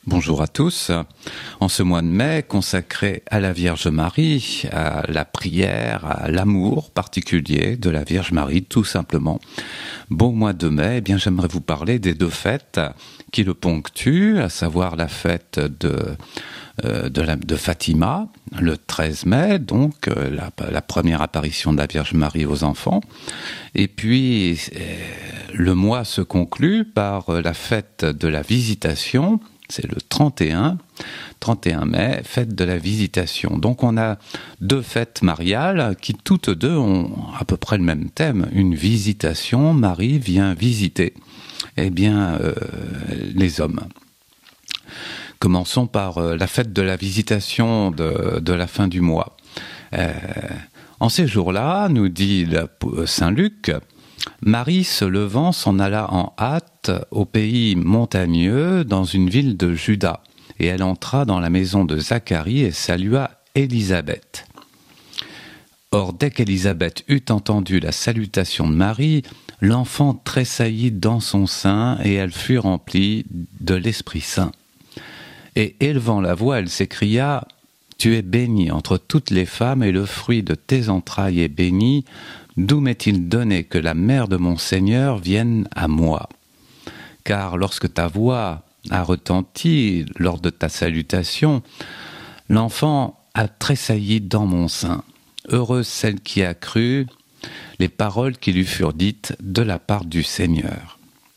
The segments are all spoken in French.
Bonjour à tous. En ce mois de mai consacré à la Vierge Marie, à la prière, à l'amour particulier de la Vierge Marie, tout simplement. Bon mois de mai, j'aimerais vous parler des deux fêtes qui le ponctuent, à savoir la fête de Fatima, le 13 mai, donc la première apparition de la Vierge Marie aux enfants. Et puis, le mois se conclut par la fête de la Visitation. C'est le 31 mai, fête de la Visitation. Donc on a deux fêtes mariales qui toutes deux ont à peu près le même thème, une visitation. Marie vient visiter les hommes. Commençons par la fête de la Visitation de la fin du mois. En ces jours-là, nous dit Saint Luc, Marie se levant s'en alla en hâte au pays montagneux dans une ville de Juda, et elle entra dans la maison de Zacharie et salua Élisabeth. Or dès qu'Élisabeth eut entendu la salutation de Marie, l'enfant tressaillit dans son sein et elle fut remplie de l'Esprit Saint. Et élevant la voix, elle s'écria « Tu es bénie entre toutes les femmes et le fruit de tes entrailles est béni. D'où m'est-il donné que la mère de mon Seigneur vienne à moi ? Car lorsque ta voix a retenti lors de ta salutation, l'enfant a tressailli dans mon sein. Heureuse celle qui a cru les paroles qui lui furent dites de la part du Seigneur. »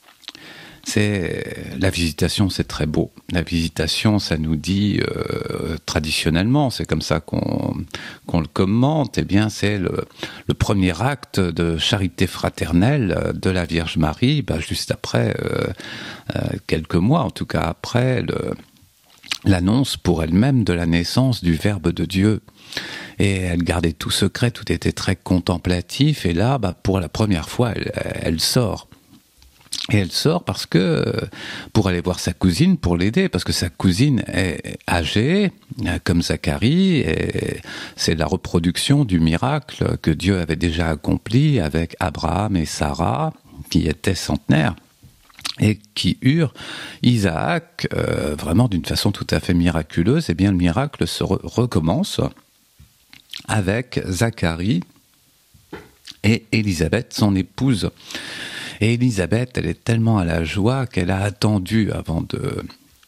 La visitation, c'est très beau. La visitation, ça nous dit traditionnellement, c'est comme ça qu'on le commente, c'est le premier acte de charité fraternelle de la Vierge Marie, juste après, quelques mois en tout cas après, l'annonce pour elle-même de la naissance du Verbe de Dieu. Et elle gardait tout secret, tout était très contemplatif, et là, pour la première fois, elle sort. Et elle sort parce que, pour aller voir sa cousine, pour l'aider, parce que sa cousine est âgée, comme Zacharie, et c'est la reproduction du miracle que Dieu avait déjà accompli avec Abraham et Sarah, qui étaient centenaires, et qui eurent Isaac, vraiment d'une façon tout à fait miraculeuse. Et bien le miracle se recommence avec Zacharie et Élisabeth, son épouse. Et Élisabeth, elle est tellement à la joie qu'elle a attendu avant de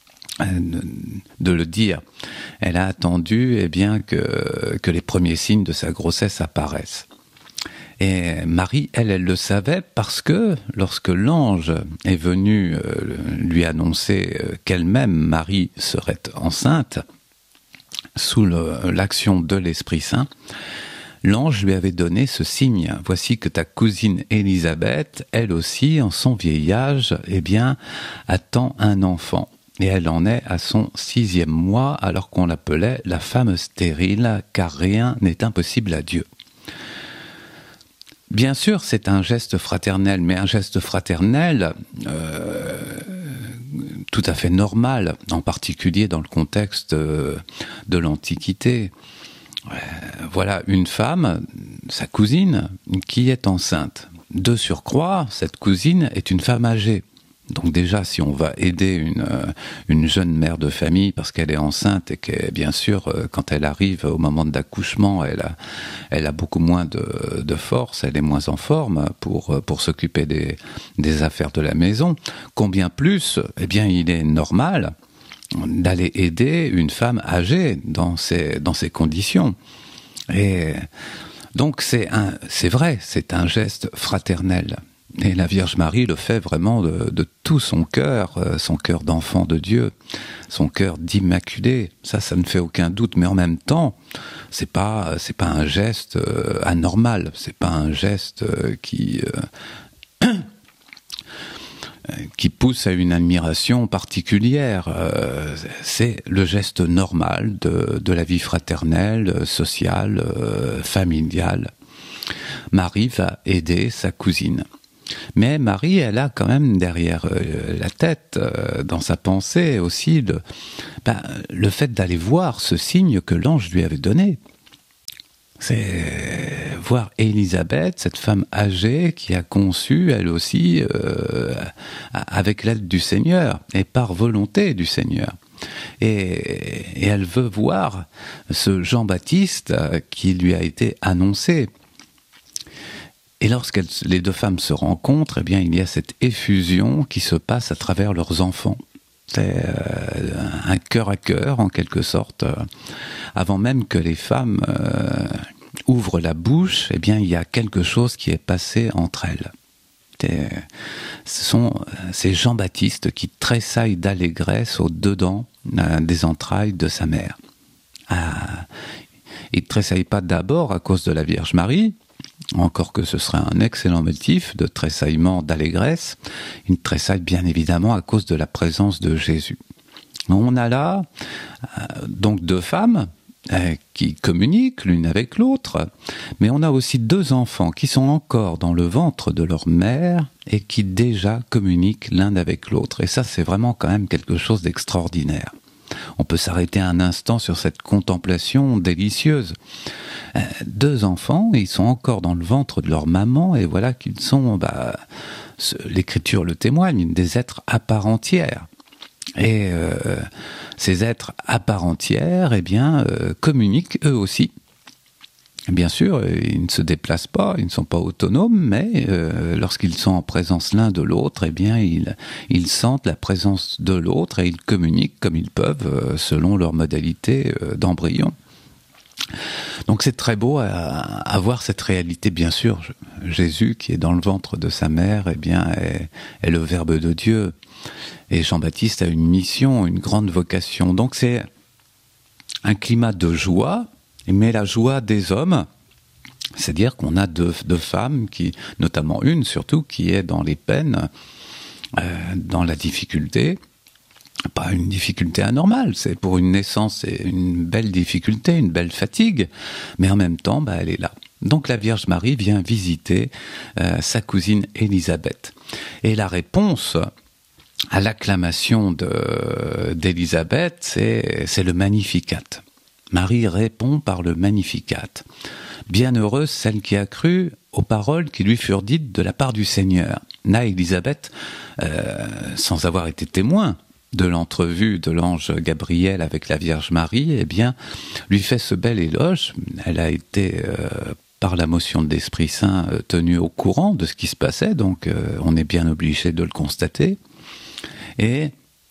le dire. Elle a attendu que les premiers signes de sa grossesse apparaissent. Et Marie, elle le savait parce que lorsque l'ange est venu lui annoncer qu'elle-même, Marie, serait enceinte, sous l'action de l'Esprit Saint, l'ange lui avait donné ce signe. Voici que ta cousine Élisabeth, elle aussi, en son vieil âge, attend un enfant. Et elle en est à son 6e mois, alors qu'on l'appelait la femme stérile, car rien n'est impossible à Dieu. Bien sûr, c'est un geste fraternel, mais un geste fraternel tout à fait normal, en particulier dans le contexte de l'Antiquité. Voilà une femme, sa cousine, qui est enceinte. De surcroît, cette cousine est une femme âgée. Donc déjà, si on va aider une jeune mère de famille parce qu'elle est enceinte et que, bien sûr, quand elle arrive au moment de l'accouchement, elle a beaucoup moins de force, elle est moins en forme pour s'occuper des affaires de la maison. Combien plus, il est normal d'aller aider une femme âgée dans ces conditions. Et donc c'est vrai, c'est un geste fraternel. Et la Vierge Marie le fait vraiment de tout son cœur d'enfant de Dieu, son cœur d'immaculé. Ça ne fait aucun doute. Mais en même temps, c'est pas un geste anormal. C'est pas un geste qui pousse à une admiration particulière. C'est le geste normal de la vie fraternelle, sociale, familiale. Marie va aider sa cousine. Mais Marie, elle a quand même derrière la tête, dans sa pensée aussi, le fait d'aller voir ce signe que l'ange lui avait donné. C'est voir Élisabeth, cette femme âgée qui a conçu, elle aussi, avec l'aide du Seigneur et par volonté du Seigneur. Et elle veut voir ce Jean-Baptiste qui lui a été annoncé. Et lorsque les deux femmes se rencontrent, eh bien, il y a cette effusion qui se passe à travers leurs enfants. C'est un cœur à cœur, en quelque sorte. Avant même que les femmes ouvrent la bouche, eh bien, il y a quelque chose qui est passé entre elles. C'est Jean-Baptiste qui tressaille d'allégresse au-dedans des entrailles de sa mère. Il ne tressaille pas d'abord à cause de la Vierge Marie, encore que ce serait un excellent motif de tressaillement d'allégresse. Il tressaille bien évidemment à cause de la présence de Jésus. On a là donc deux femmes qui communiquent l'une avec l'autre, mais on a aussi deux enfants qui sont encore dans le ventre de leur mère et qui déjà communiquent l'un avec l'autre. Et ça, c'est vraiment quand même quelque chose d'extraordinaire. On peut s'arrêter un instant sur cette contemplation délicieuse. Deux enfants, ils sont encore dans le ventre de leur maman, et voilà qu'ils sont, l'Écriture le témoigne, des êtres à part entière. Et ces êtres à part entière, eh bien, communiquent eux aussi. Bien sûr, ils ne se déplacent pas, ils ne sont pas autonomes, mais lorsqu'ils sont en présence l'un de l'autre, eh bien, ils sentent la présence de l'autre et ils communiquent comme ils peuvent selon leur modalité d'embryon. Donc c'est très beau à voir cette réalité, bien sûr. Jésus, qui est dans le ventre de sa mère, eh bien, est le Verbe de Dieu. Et Jean-Baptiste a une mission, une grande vocation. Donc c'est un climat de joie, mais la joie des hommes, c'est-à-dire qu'on a deux femmes, notamment une surtout, qui est dans les peines, dans la difficulté. Pas une difficulté anormale, c'est pour une naissance, c'est une belle difficulté, une belle fatigue, mais en même temps, elle est là. Donc la Vierge Marie vient visiter sa cousine Élisabeth. Et la réponse à l'acclamation d'Élisabeth, c'est le Magnificat. Marie répond par le Magnificat. Bienheureuse celle qui a cru aux paroles qui lui furent dites de la part du Seigneur. Là, Élisabeth, sans avoir été témoin de l'entrevue de l'ange Gabriel avec la Vierge Marie, eh bien, lui fait ce bel éloge. Elle a été, par la motion de l'Esprit Saint, tenue au courant de ce qui se passait, donc on est bien obligé de le constater. Et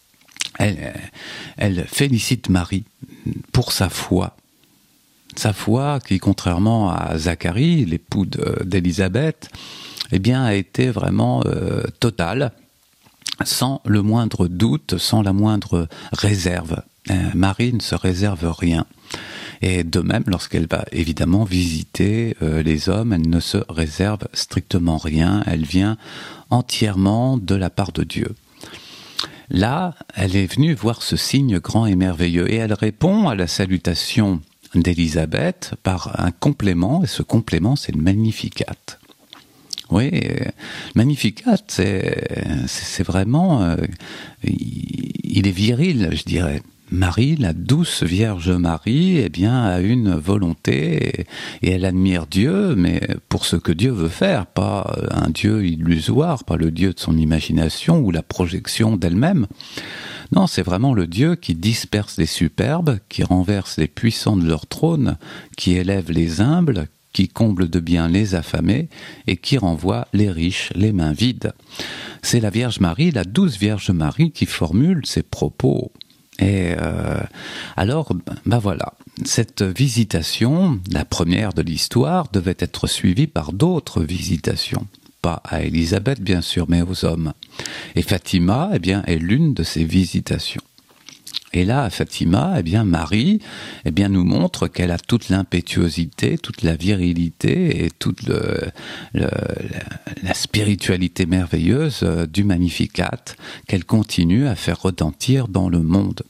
elle félicite Marie pour sa foi qui, contrairement à Zacharie, l'époux d'Élisabeth, eh bien, a été vraiment totale, sans le moindre doute, sans la moindre réserve. Marie ne se réserve rien. Et de même, lorsqu'elle va évidemment visiter les hommes, elle ne se réserve strictement rien. Elle vient entièrement de la part de Dieu. Là, elle est venue voir ce signe grand et merveilleux. Et elle répond à la salutation d'Élisabeth par un complément. Et ce complément, c'est le Magnificat. Oui, Magnificat, c'est vraiment... il est viril, je dirais. Marie, la douce Vierge Marie, eh bien, a une volonté et elle admire Dieu, mais pour ce que Dieu veut faire, pas un Dieu illusoire, pas le Dieu de son imagination ou la projection d'elle-même. Non, c'est vraiment le Dieu qui disperse les superbes, qui renverse les puissants de leur trône, qui élève les humbles, qui comble de bien les affamés et qui renvoie les riches les mains vides. C'est la Vierge Marie, la douce Vierge Marie, qui formule ces propos. Et alors, voilà, cette visitation, la première de l'histoire, devait être suivie par d'autres visitations. Pas à Élisabeth, bien sûr, mais aux hommes. Et Fatima, eh bien, est l'une de ces visitations. Et là, à Fatima, eh bien, Marie, eh bien, nous montre qu'elle a toute l'impétuosité, toute la virilité et toute la spiritualité merveilleuse du Magnificat qu'elle continue à faire retentir dans le monde.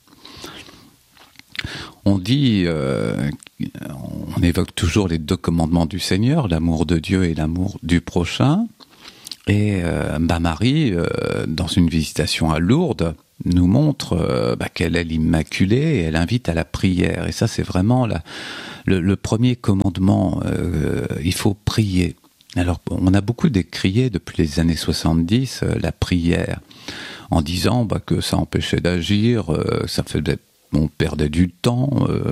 On dit, on évoque toujours les deux commandements du Seigneur, l'amour de Dieu et l'amour du prochain. Et Marie, dans une visitation à Lourdes, nous montre qu'elle est l'Immaculée et elle invite à la prière. Et ça, c'est vraiment le premier commandement, il faut prier. Alors, on a beaucoup décrié depuis les années 70 la prière, en disant que ça empêchait d'agir, ça faisait on perdait du temps.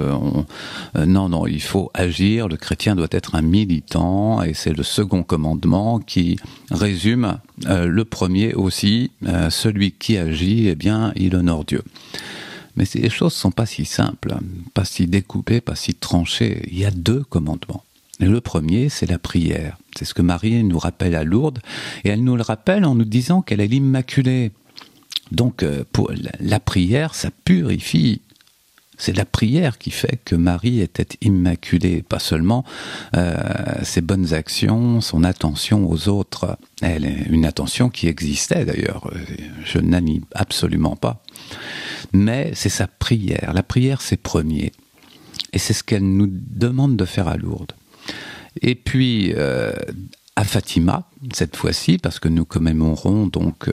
Non, il faut agir. Le chrétien doit être un militant, et c'est le second commandement qui résume le premier aussi. Celui qui agit, eh bien, il honore Dieu. Mais les choses sont pas si simples, pas si découpées, pas si tranchées. Il y a 2 commandements. Et le premier, c'est la prière. C'est ce que Marie nous rappelle à Lourdes, et elle nous le rappelle en nous disant qu'elle est l'Immaculée. Donc, pour la prière, ça purifie. C'est la prière qui fait que Marie était immaculée, pas seulement ses bonnes actions, son attention aux autres. Une attention qui existait d'ailleurs, je n'anime absolument pas. Mais c'est sa prière. La prière, c'est premier. Et c'est ce qu'elle nous demande de faire à Lourdes. Et puis, à Fatima, cette fois-ci, parce que nous commémorons donc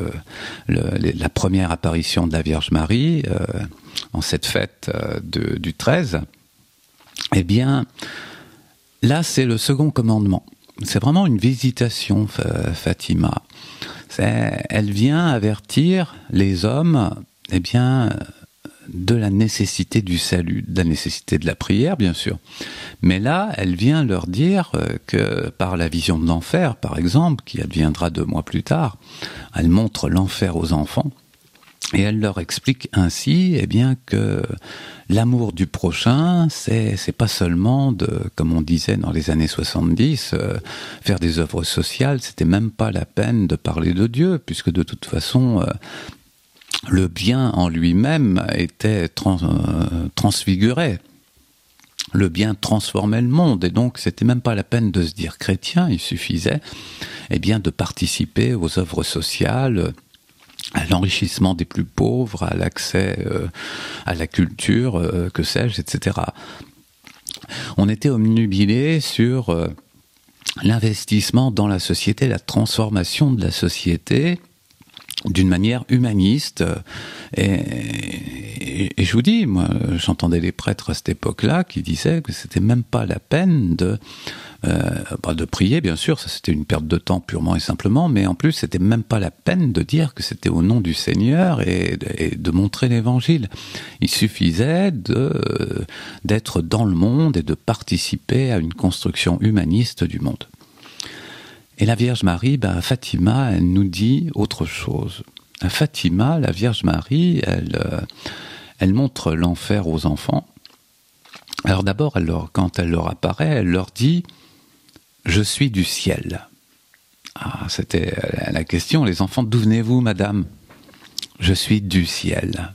la première apparition de la Vierge Marie en cette fête du 13, eh bien, là, c'est le second commandement. C'est vraiment une visitation, Fatima. Elle vient avertir les hommes, eh bien, de la nécessité du salut, de la nécessité de la prière, bien sûr. Mais là, elle vient leur dire que par la vision de l'enfer, par exemple, qui adviendra 2 mois plus tard, elle montre l'enfer aux enfants, et elle leur explique ainsi, eh bien, que l'amour du prochain, c'est pas seulement comme on disait dans les années 70, faire des œuvres sociales, c'était même pas la peine de parler de Dieu, puisque de toute façon, le bien en lui-même était transfiguré. Le bien transformait le monde, et donc c'était même pas la peine de se dire chrétien, il suffisait eh bien, de participer aux œuvres sociales, à l'enrichissement des plus pauvres, à l'accès à la culture, que sais-je, etc. On était obnubilé sur l'investissement dans la société, la transformation de la société, d'une manière humaniste, et je vous dis, moi, j'entendais les prêtres à cette époque-là qui disaient que c'était même pas la peine de prier, bien sûr, ça c'était une perte de temps purement et simplement, mais en plus c'était même pas la peine de dire que c'était au nom du Seigneur et de montrer l'Évangile. Il suffisait d'être dans le monde et de participer à une construction humaniste du monde. Et la Vierge Marie, à Fatima, elle nous dit autre chose. À Fatima, la Vierge Marie, elle montre l'enfer aux enfants. Alors d'abord, quand elle leur apparaît, elle leur dit « Je suis du ciel ». Ah, c'était la question. Les enfants, d'où venez-vous, madame ? Je suis du ciel.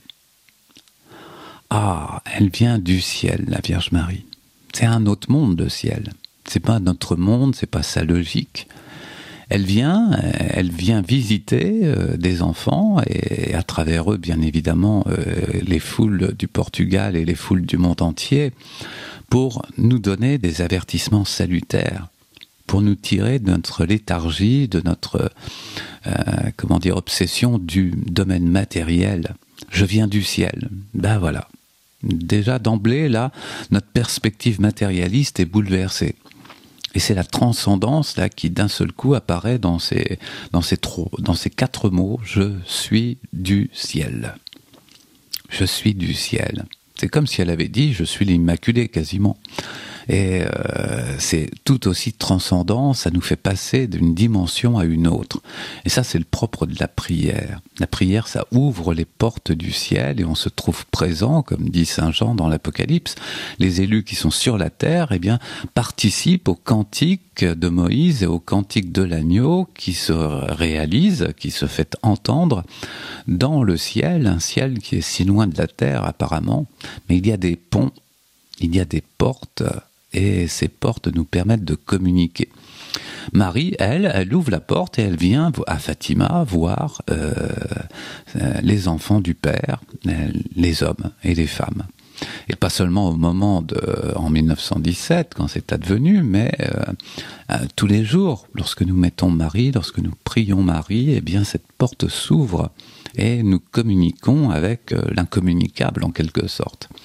Ah, elle vient du ciel, la Vierge Marie. C'est un autre monde, le ciel. C'est pas notre monde, c'est pas sa logique. Elle vient visiter des enfants, et à travers eux, bien évidemment, les foules du Portugal et les foules du monde entier, pour nous donner des avertissements salutaires, pour nous tirer de notre léthargie, de notre obsession du domaine matériel. Je viens du ciel. Ben voilà. Déjà d'emblée, là, notre perspective matérialiste est bouleversée. Et c'est la transcendance là qui d'un seul coup apparaît dans ces 4 mots. Je suis du ciel. Je suis du ciel. C'est comme si elle avait dit je suis l'Immaculée quasiment. Et c'est tout aussi transcendant, ça nous fait passer d'une dimension à une autre. Et ça, c'est le propre de la prière. La prière, ça ouvre les portes du ciel et on se trouve présent, comme dit Saint Jean dans l'Apocalypse. Les élus qui sont sur la terre, eh bien, participent au cantique de Moïse et au cantique de l'agneau qui se réalise, qui se fait entendre dans le ciel, un ciel qui est si loin de la terre apparemment. Mais il y a des ponts, il y a des portes, et ces portes nous permettent de communiquer. Marie, elle ouvre la porte et elle vient à Fatima voir les enfants du Père, les hommes et les femmes. Et pas seulement au moment en 1917, quand c'est advenu, mais tous les jours, lorsque nous mettons Marie, lorsque nous prions Marie, eh bien cette porte s'ouvre et nous communiquons avec l'incommunicable en quelque sorte.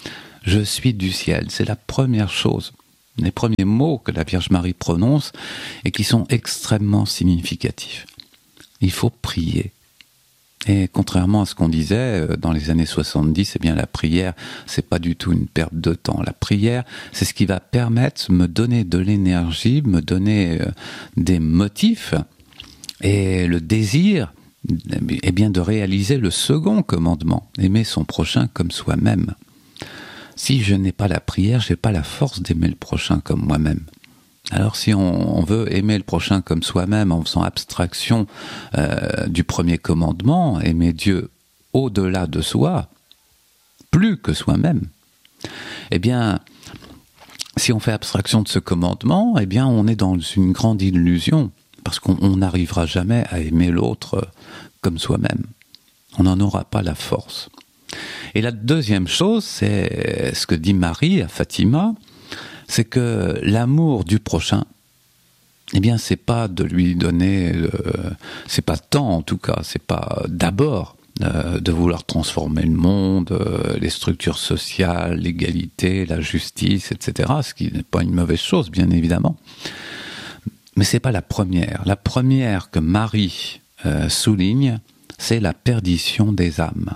Je suis du ciel. C'est la première chose, les premiers mots que la Vierge Marie prononce et qui sont extrêmement significatifs. Il faut prier. Et contrairement à ce qu'on disait dans les années 70, eh bien la prière, c'est pas du tout une perte de temps. La prière, c'est ce qui va permettre de me donner de l'énergie, me donner des motifs et le désir, eh bien de réaliser le second commandement, aimer son prochain comme soi-même. Si je n'ai pas la prière, je n'ai pas la force d'aimer le prochain comme moi-même. Alors si on veut aimer le prochain comme soi-même en faisant abstraction du premier commandement, aimer Dieu au-delà de soi, plus que soi-même, eh bien, si on fait abstraction de ce commandement, eh bien, on est dans une grande illusion, parce qu'on n'arrivera jamais à aimer l'autre comme soi-même. On n'en aura pas la force. Et la deuxième chose, c'est ce que dit Marie à Fatima, c'est que l'amour du prochain, eh bien, c'est pas de lui donner, c'est pas tant en tout cas, c'est pas d'abord de vouloir transformer le monde, les structures sociales, l'égalité, la justice, etc., ce qui n'est pas une mauvaise chose, bien évidemment. Mais c'est pas la première. La première que Marie souligne, c'est la perdition des âmes.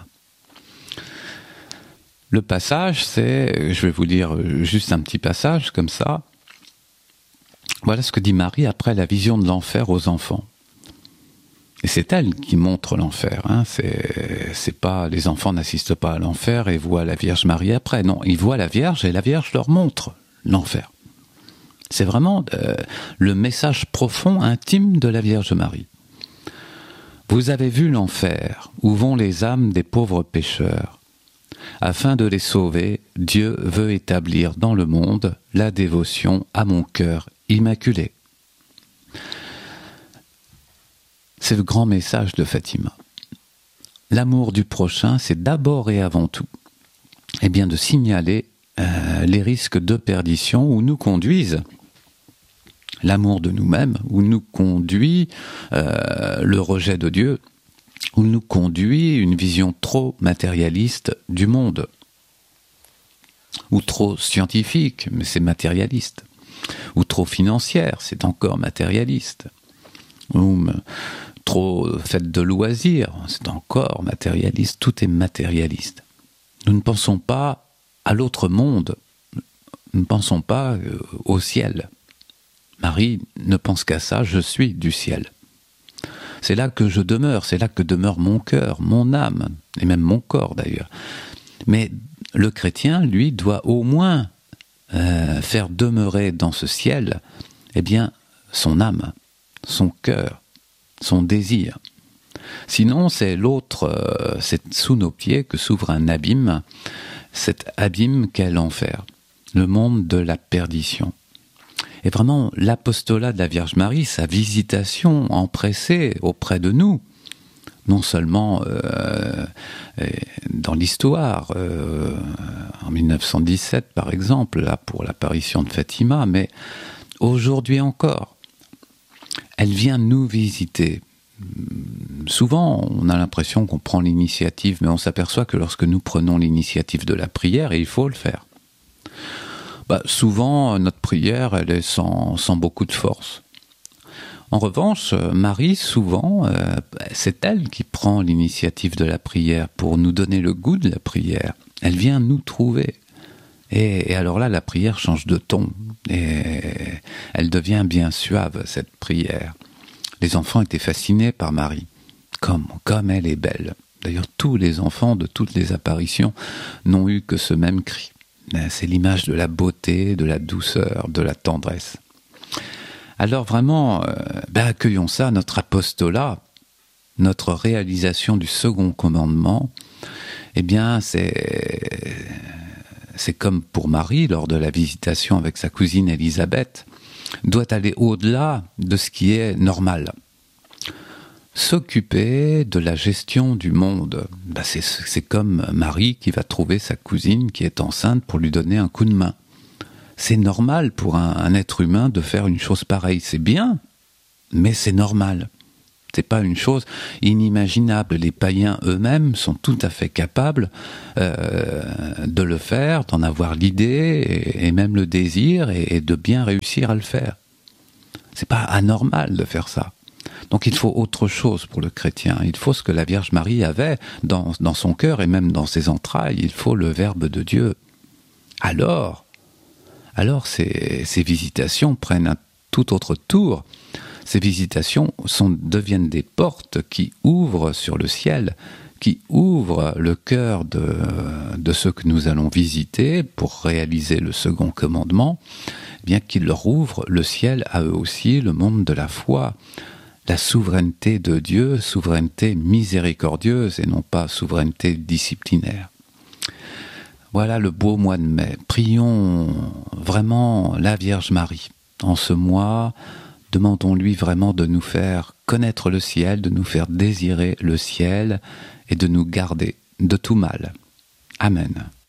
Le passage, c'est, je vais vous lire juste un petit passage comme ça. Voilà ce que dit Marie après la vision de l'enfer aux enfants. Et c'est elle qui montre l'enfer. Hein. C'est pas, les enfants n'assistent pas à l'enfer et voient la Vierge Marie après. Non, ils voient la Vierge et la Vierge leur montre l'enfer. C'est vraiment le message profond, intime de la Vierge Marie. Vous avez vu l'enfer, où vont les âmes des pauvres pécheurs. Afin de les sauver, Dieu veut établir dans le monde la dévotion à mon cœur immaculé. C'est le grand message de Fatima. L'amour du prochain, c'est d'abord et avant tout, eh bien, de signaler les risques de perdition où nous conduisent l'amour de nous-mêmes, où nous conduit le rejet de Dieu, où nous conduit une vision trop matérialiste du monde, ou trop scientifique, mais c'est matérialiste, ou trop financière, c'est encore matérialiste, ou trop faite de loisirs, c'est encore matérialiste, tout est matérialiste. Nous ne pensons pas à l'autre monde, nous ne pensons pas au ciel. Marie ne pense qu'à ça, je suis du ciel. C'est là que je demeure, c'est là que demeure mon cœur, mon âme, et même mon corps d'ailleurs. Mais le chrétien, lui, doit au moins faire demeurer dans ce ciel, eh bien, son âme, son cœur, son désir. Sinon, c'est l'autre, c'est sous nos pieds que s'ouvre un abîme, cet abîme qu'est l'enfer, le monde de la perdition. Et vraiment, l'apostolat de la Vierge Marie, sa visitation empressée auprès de nous, non seulement dans l'histoire, en 1917 par exemple, là pour l'apparition de Fatima, mais aujourd'hui encore, elle vient nous visiter. Souvent, on a l'impression qu'on prend l'initiative, mais on s'aperçoit que lorsque nous prenons l'initiative de la prière, et il faut le faire, souvent, notre prière, elle est sans beaucoup de force. En revanche, Marie, souvent, c'est elle qui prend l'initiative de la prière pour nous donner le goût de la prière. Elle vient nous trouver. Et alors là, la prière change de ton. Et elle devient bien suave, cette prière. Les enfants étaient fascinés par Marie. Comme elle est belle. D'ailleurs, tous les enfants de toutes les apparitions n'ont eu que ce même cri. C'est l'image de la beauté, de la douceur, de la tendresse. Alors vraiment, accueillons ça, notre apostolat, notre réalisation du second commandement, eh bien c'est comme pour Marie, lors de la visitation avec sa cousine Élisabeth, doit aller au-delà de ce qui est normal. S'occuper de la gestion du monde, c'est comme Marie qui va trouver sa cousine qui est enceinte pour lui donner un coup de main. C'est normal pour un être humain de faire une chose pareille. C'est bien, mais c'est normal. C'est pas une chose inimaginable. Les païens eux-mêmes sont tout à fait capables de le faire, d'en avoir l'idée et même le désir et de bien réussir à le faire. C'est pas anormal de faire ça. Donc il faut autre chose pour le chrétien. Il faut ce que la Vierge Marie avait dans son cœur et même dans ses entrailles. Il faut le Verbe de Dieu. Alors ces visitations prennent un tout autre tour. Ces visitations deviennent des portes qui ouvrent sur le ciel, qui ouvrent le cœur de ceux que nous allons visiter pour réaliser le second commandement, bien qu'ils leur ouvrent le ciel à eux aussi, le monde de la foi, la souveraineté de Dieu, souveraineté miséricordieuse et non pas souveraineté disciplinaire. Voilà le beau mois de mai. Prions vraiment la Vierge Marie en ce mois. Demandons-lui vraiment de nous faire connaître le ciel, de nous faire désirer le ciel et de nous garder de tout mal. Amen.